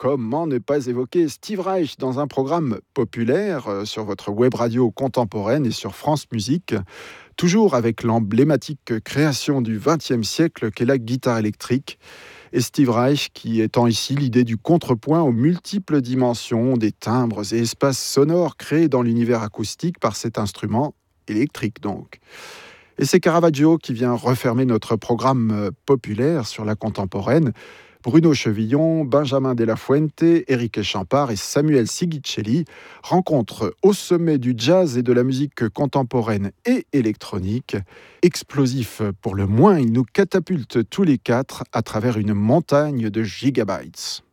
comment ne pas évoquer Steve Reich dans un programme populaire sur votre web radio contemporaine et sur France Musique, toujours avec l'emblématique création du XXe siècle qu'est la guitare électrique, et Steve Reich qui étend ici l'idée du contrepoint aux multiples dimensions des timbres et espaces sonores créés dans l'univers acoustique par cet instrument électrique donc. Et c'est Caravaggio qui vient refermer notre programme populaire sur la contemporaine. Bruno Chevillon, Benjamin de la Fuente, Éric Champard et Samuel Sigicelli rencontrent au sommet du jazz et de la musique contemporaine et électronique. Explosif pour le moins, ils nous catapultent tous les quatre à travers une montagne de gigabytes.